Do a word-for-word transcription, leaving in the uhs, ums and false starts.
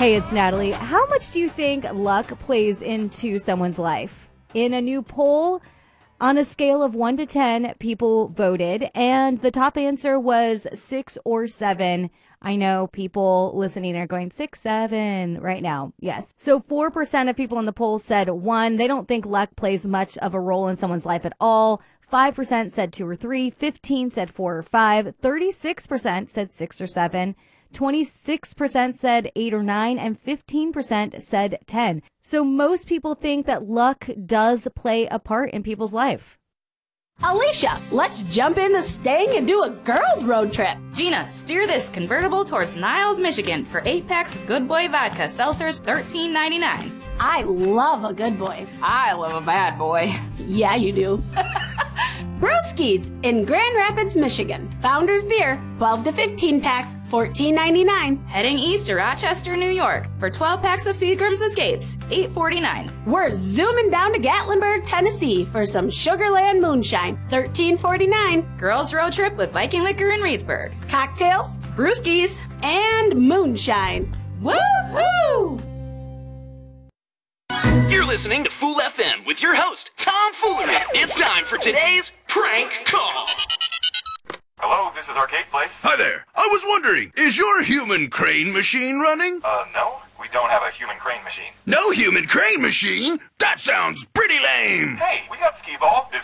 Hey, it's Natalie. How much do you think luck plays into someone's life? In a new poll, on a scale of one to ten, people voted, and the top answer was six or seven. I know people listening are going six, seven right now. Yes. So four percent of people in the poll said one. They don't think luck plays much of a role in someone's life at all. five percent said two or three. fifteen said four or five. thirty-six percent said six or seven. twenty-six percent said eight or nine, and fifteen percent said ten. So most people think that luck does play a part in people's life. Alicia, let's jump in the Stang and do a girls' road trip. Gina, steer this convertible towards Niles, Michigan for eight packs of Good Boy Vodka Seltzers, thirteen ninety-nine. I love a good boy. I love a bad boy. Yeah, you do. Brewskis in Grand Rapids, Michigan. Founders Beer, twelve to fifteen packs, fourteen ninety-nine. Heading east to Rochester, New York for twelve packs of Seagram's Escapes, eight forty-nine. We're zooming down to Gatlinburg, Tennessee for some Sugarland Moonshine, thirteen forty-nine. Girls road trip with Viking Liquor in Reedsburg. Cocktails, Brewskis, and moonshine. Woo-hoo! You're listening to Fool F M with your host, Tom Foolery. It's time for today's prank call. Hello, this is Arcade Place. Hi there. I was wondering, is your human crane machine running? Uh, no, we don't have a human crane machine. No human crane machine? That sounds pretty lame. Hey, we got skee ball. Is